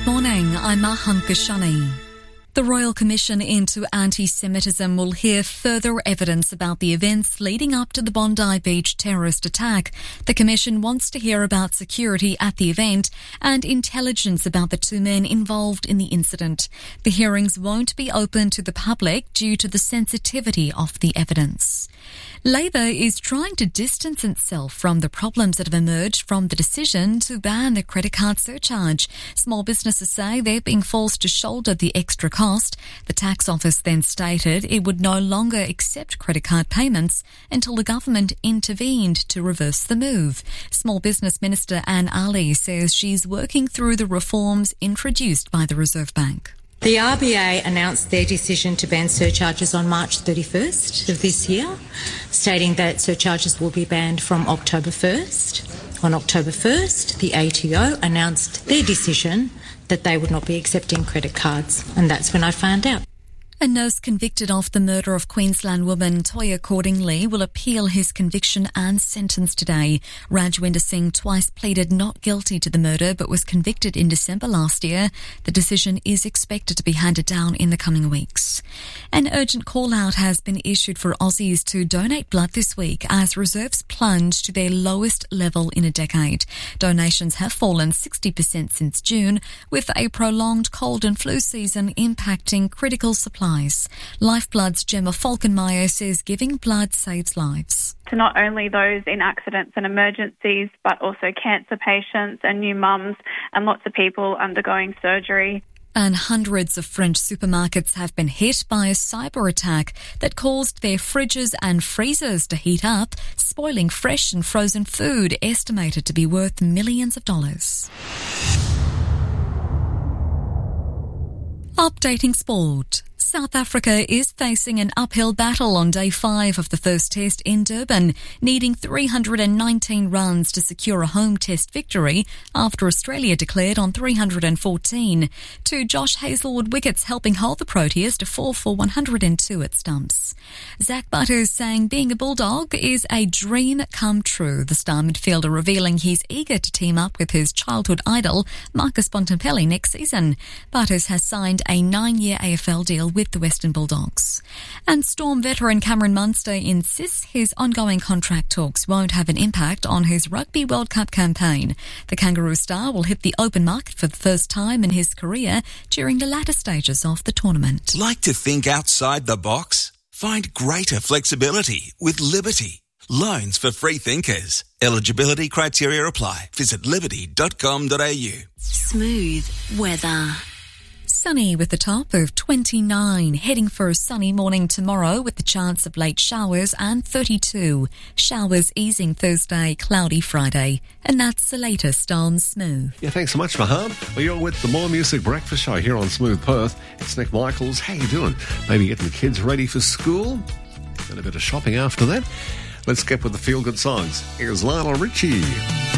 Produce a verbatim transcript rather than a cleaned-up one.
morning, I'm Mahan Kashani. The Royal Commission into Anti-Semitism will hear further evidence about the events leading up to the Bondi Beach terrorist attack. The Commission wants to hear about security at the event and intelligence about the two men involved in the incident. The hearings won't be open to the public due to the sensitivity of the evidence. Labor is trying to distance itself from the problems that have emerged from the decision to ban the credit card surcharge. Small businesses say they're being forced to shoulder the extra cost. The tax office then stated it would no longer accept credit card payments until the government intervened to reverse the move. Small Business Minister Anne Ali says she's working through the reforms introduced by the Reserve Bank. The R B A announced their decision to ban surcharges on March thirty-first of this year, stating that surcharges will be banned from October first. On October first, the A T O announced their decision that they would not be accepting credit cards, and that's when I found out. A nurse convicted of the murder of Queensland woman Toya Cordingley will appeal his conviction and sentence today. Rajwinder Singh twice pleaded not guilty to the murder but was convicted in December last year. The decision is expected to be handed down in the coming weeks. An urgent call-out has been issued for Aussies to donate blood this week as reserves plunge to their lowest level in a decade. Donations have fallen sixty percent since June, with a prolonged cold and flu season impacting critical supplies. Lifeblood's Gemma Falkenmeyer says giving blood saves lives. To not only those in accidents and emergencies, but also cancer patients and new mums and lots of people undergoing surgery. And hundreds of French supermarkets have been hit by a cyber attack that caused their fridges and freezers to heat up, spoiling fresh and frozen food estimated to be worth millions of dollars. Updating sport. South Africa is facing an uphill battle on day five of the first test in Durban, needing three hundred nineteen runs to secure a home test victory after Australia declared on three hundred fourteen. Two Josh Hazlewood wickets helping hold the Proteas to four for one hundred two at stumps. Zach Butters saying being a Bulldog is a dream come true. The star midfielder revealing he's eager to team up with his childhood idol, Marcus Bontempelli, next season. Butters has signed a nine-year A F L deal with the Western Bulldogs. And Storm veteran Cameron Munster insists his ongoing contract talks won't have an impact on his Rugby World Cup campaign. The Kangaroo star will hit the open market for the first time in his career during the latter stages of the tournament. Like to think outside the box? Find greater flexibility with Liberty. Loans for free thinkers. Eligibility criteria apply. Visit liberty dot com dot a u. Smooth weather. Sunny with a top of twenty-nine. Heading for a sunny morning tomorrow with the chance of late showers and thirty-two. Showers easing Thursday, cloudy Friday. And that's the latest on Smooth. Yeah, thanks so much, Mahan. Well, you're with the More Music Breakfast Show here on Smooth Perth. It's Nick Michaels. How you doing? Maybe getting the kids ready for school? And a bit of shopping after that? Let's get with the feel-good songs. Here's Lionel Richie.